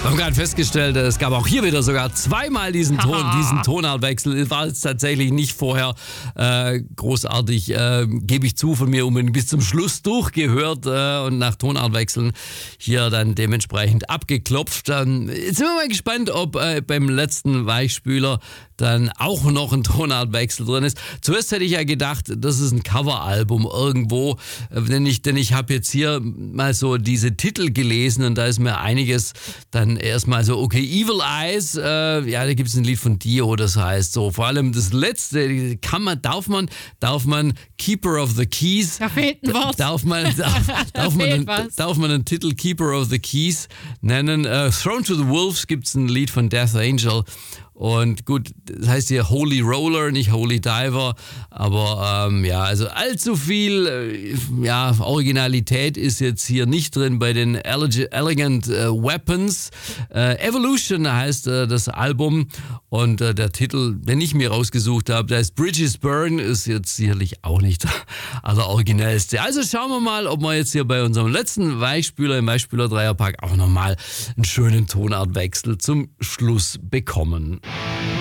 Wir haben gerade festgestellt, es gab auch hier wieder sogar zweimal diesen Tonartwechsel. War jetzt tatsächlich nicht vorher großartig, gebe ich zu, von mir unbedingt bis zum Schluss durchgehört und nach Tonartwechseln hier dann dementsprechend abgeklopft. Jetzt sind wir mal gespannt, ob beim letzten Weichspüler dann auch noch ein Tonartwechsel drin ist. Zuerst hätte ich ja gedacht, das ist ein Coveralbum irgendwo, denn ich habe jetzt hier mal so diese Titel gelesen und da ist mir einiges dann erstmal so, okay, Evil Eyes, da gibt es ein Lied von Dio, das heißt so, vor allem das letzte, darf man Keeper of the Keys, da fehlt ein Wort. Darf man einen Titel Keeper of the Keys nennen? Thrown to the Wolves gibt es ein Lied von Death Angel. Und gut, das heißt hier Holy Roller, nicht Holy Diver, aber also allzu viel Originalität ist jetzt hier nicht drin bei den Elegant Weapons. Evolution heißt das Album und der Titel, den ich mir rausgesucht habe, der ist Bridges Burn, ist jetzt sicherlich auch nicht der alleroriginellste. Also schauen wir mal, ob wir jetzt hier bei unserem letzten Weichspüler im Weichspüler Dreierpack auch nochmal einen schönen Tonartwechsel zum Schluss bekommen.